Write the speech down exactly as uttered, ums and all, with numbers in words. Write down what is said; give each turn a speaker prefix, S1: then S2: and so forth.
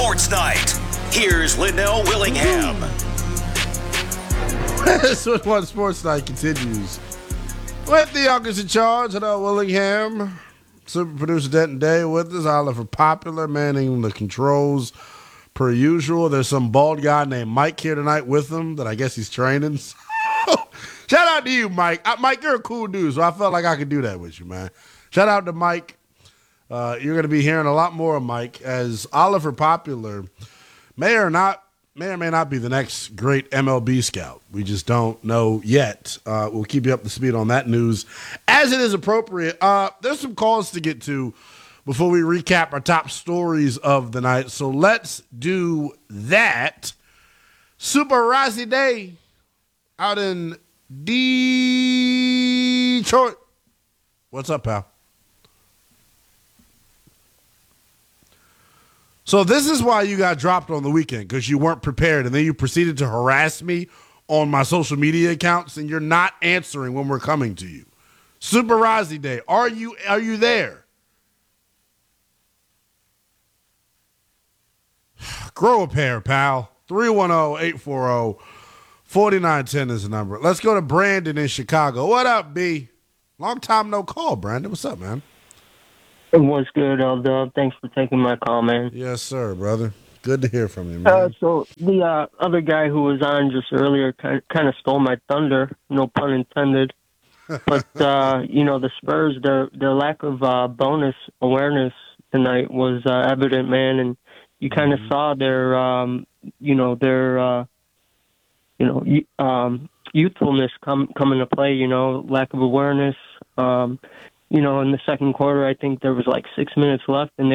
S1: Sports Night. Here's Linnell Willingham.
S2: Switch One Sports Night continues with the youngest in charge, Linnell Willingham. Super producer Denton Day with us. Oliver Popular manning the controls per usual. There's some bald guy named Mike here tonight with him that I guess he's training. Shout out to you, Mike. Uh, Mike, you're a cool dude, so I felt like I could do that with you, man. Shout out to Mike. Uh, you're going to be hearing a lot more of Mike as Oliver Popular may or not, may or may not be the next great M L B scout. We just don't know yet. Uh, we'll keep you up to speed on that news as it is appropriate. Uh, there's some calls to get to before we recap our top stories of the night. So let's do that. Super Razzie Day out in Detroit. What's up, pal? So this is why you got dropped on the weekend, because you weren't prepared, and then you proceeded to harass me on my social media accounts, and you're not answering when we're coming to you. Super Razzie Day, are you are you there? Grow a pair, pal. three one zero, eight four zero, four nine one zero is the number. Let's go to Brandon in Chicago. What up, B? Long time no call, Brandon. What's up, man?
S3: What's good, L-Dub? Thanks for taking my call, man.
S2: Yes, sir, brother. Good to hear from you, man.
S3: Uh, so the uh, other guy who was on just earlier kind kind of stole my thunder, no pun intended. But, uh, you know, the Spurs, their, their lack of uh, bonus awareness tonight was uh, evident, man. And you kind of mm-hmm. saw their, um, you know, their, uh, you know, um, youthfulness come, come into play, you know, lack of awareness. Um, you know, in the second quarter, I think there was like six minutes left, and they